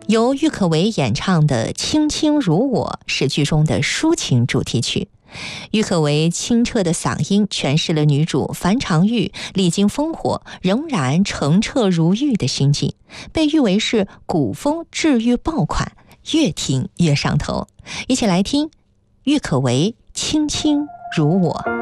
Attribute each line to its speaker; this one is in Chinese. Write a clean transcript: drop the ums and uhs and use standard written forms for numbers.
Speaker 1: 由郁可唯演唱的《卿卿如我》是剧中的抒情主题曲。郁可唯清澈的嗓音诠释了女主樊长玉历经烽火仍然澄澈如玉的心境，被誉为是古风治愈爆款，越听越上头。一起来听郁可唯《卿卿如我》。